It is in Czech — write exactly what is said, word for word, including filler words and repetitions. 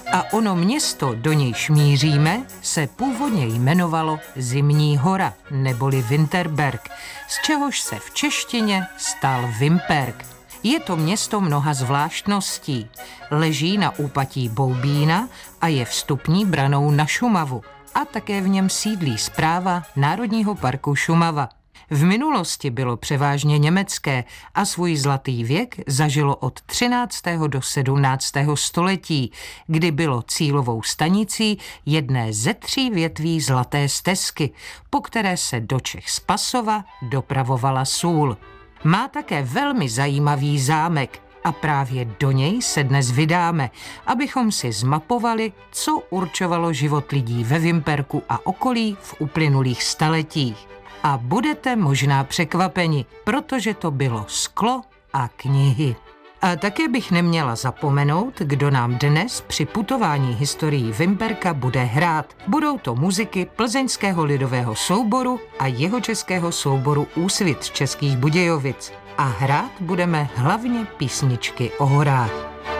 A ono město, do nějž míříme, se původně jmenovalo Zimní hora, neboli Winterberg, z čehož se v češtině stal Vimperk. Je to město mnoha zvláštností. Leží na úpatí Boubína a je vstupní branou na Šumavu. A také v něm sídlí správa Národního parku Šumava. V minulosti bylo převážně německé a svůj zlatý věk zažilo od třináctého do sedmnáctého století, kdy bylo cílovou stanicí jedné ze tří větví Zlaté stezky, po které se do Čech z Pasova dopravovala sůl. Má také velmi zajímavý zámek a právě do něj se dnes vydáme, abychom si zmapovali, co určovalo život lidí ve Vimperku a okolí v uplynulých staletích. A budete možná překvapeni, protože to bylo sklo a knihy. A také bych neměla zapomenout, kdo nám dnes při putování historií Vimperka bude hrát. Budou to muziky Plzeňského lidového souboru a Jihočeského souboru Úsvit Českých Budějovic. A hrát budeme hlavně písničky o horách.